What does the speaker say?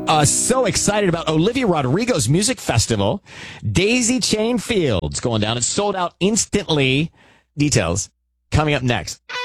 So excited about Olivia Rodrigo's music festival, Daisy Chain Fields, going down. It sold out instantly. Details coming up next.